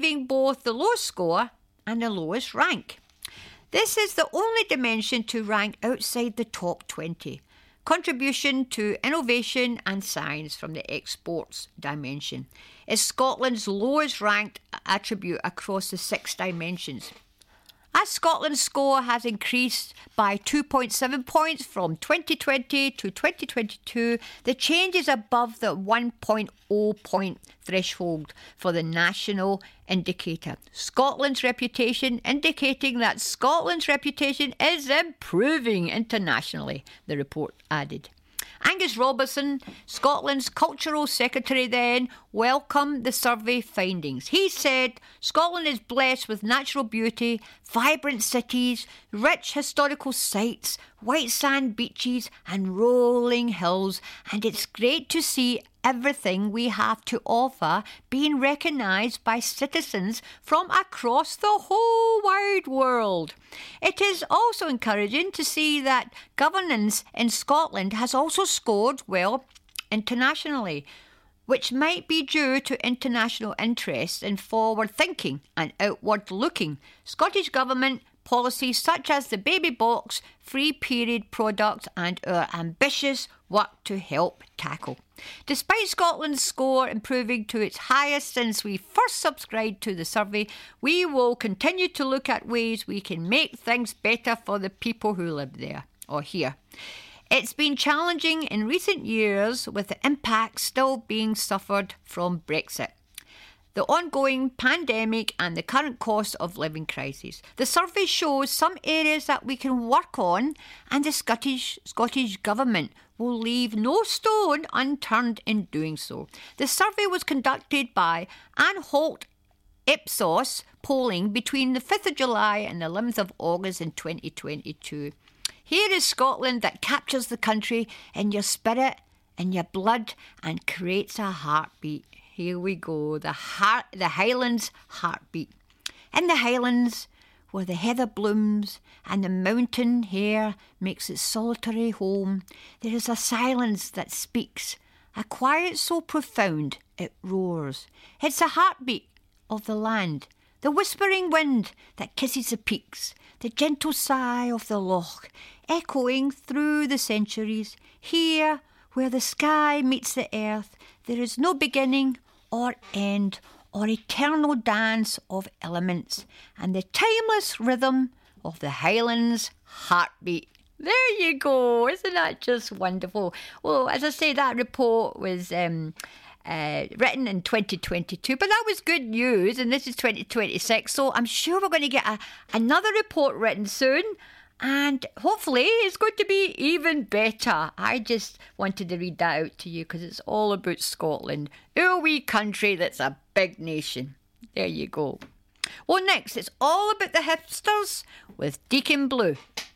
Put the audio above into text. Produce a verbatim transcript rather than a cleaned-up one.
achieving both the lowest score and the lowest rank. This is the only dimension to rank outside the top twenty. Contribution to innovation and science from the exports dimension is Scotland's lowest ranked attribute across the six dimensions. As Scotland's score has increased by two point seven points from twenty twenty to twenty twenty-two, the change is above the one point zero point threshold for the national indicator. Scotland's reputation indicating that Scotland's reputation is improving internationally, the report added. Angus Robertson, Scotland's Cultural Secretary then, welcomed the survey findings. He said Scotland is blessed with natural beauty, vibrant cities, rich historical sites, white sand beaches and rolling hills, and it's great to see everything we have to offer being recognised by citizens from across the whole wide world. It is also encouraging to see that governance in Scotland has also scored well internationally, which might be due to international interest in forward-thinking and outward-looking Scottish Government policies such as the baby box, free period product and our ambitious work to help tackle. Despite Scotland's score improving to its highest since we first subscribed to the survey, we will continue to look at ways we can make things better for the people who live there or here. It's been challenging in recent years with the impact still being suffered from Brexit, the ongoing pandemic and the current cost of living crisis. The survey shows some areas that we can work on, and the Scottish Scottish Government will leave no stone unturned in doing so. The survey was conducted by Anne Holt Ipsos polling between the fifth of July and the eleventh of August in twenty twenty-two. Here is Scotland that captures the country in your spirit, in your blood, and creates a heartbeat. Here we go, the heart, the Highlands heartbeat. In the Highlands, where the heather blooms and the mountain hare makes its solitary home, there is a silence that speaks, a quiet so profound it roars. It's the heartbeat of the land, the whispering wind that kisses the peaks, the gentle sigh of the loch, echoing through the centuries. Here, where the sky meets the earth, there is no beginning or end or eternal dance of elements, and the timeless rhythm of the Highlands heartbeat. There you go. Isn't that just wonderful? Well, as I say, that report was um, uh, written in twenty twenty-two, but that was good news, and this is twenty twenty-six, so I'm sure we're going to get a, another report written soon. And hopefully it's going to be even better. I just wanted to read that out to you because it's all about Scotland, our wee country that's a big nation. There you go. Well, next, it's all about the hipsters with Deacon Blue.